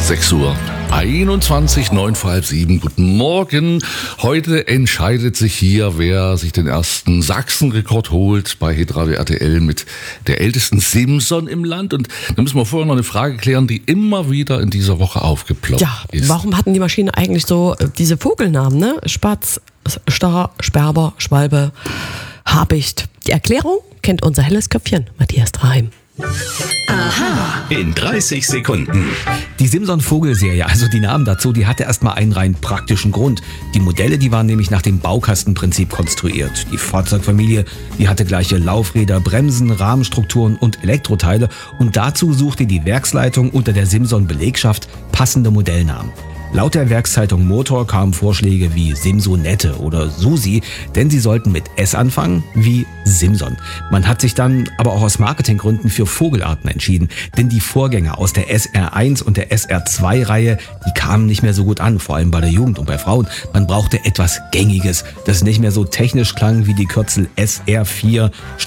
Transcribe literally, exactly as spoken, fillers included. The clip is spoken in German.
sechs Uhr einundzwanzig, neun vor halb sieben. Guten Morgen. Heute entscheidet sich hier, wer sich den ersten Sachsen-Rekord holt bei Hitradio R T L mit der ältesten Simson im Land. Und da müssen wir vorher noch eine Frage klären, die immer wieder in dieser Woche aufgeploppt ja, ist. Warum hatten die Maschinen eigentlich so äh, diese Vogelnamen, ne? Spatz, Star, Sperber, Schwalbe, Habicht. Die Erklärung kennt unser helles Köpfchen, Matthias Traheim. Aha. In dreißig Sekunden. Die Simson-Vogelserie, also die Namen dazu, die hatte erstmal einen rein praktischen Grund. Die Modelle, die waren nämlich nach dem Baukastenprinzip konstruiert. Die Fahrzeugfamilie, die hatte gleiche Laufräder, Bremsen, Rahmenstrukturen und Elektroteile. Und dazu suchte die Werksleitung unter der Simson-Belegschaft passende Modellnamen. Laut der Werkszeitung Motor kamen Vorschläge wie Simsonette oder Susi, denn sie sollten mit S anfangen wie Simson. Man hat sich dann aber auch aus Marketinggründen für Vogelarten entschieden, denn die Vorgänger aus der S R eins und der S R zwei Reihe, die kamen nicht mehr so gut an, vor allem bei der Jugend und bei Frauen. Man brauchte etwas Gängiges, das nicht mehr so technisch klang wie die Kürzel S R vier,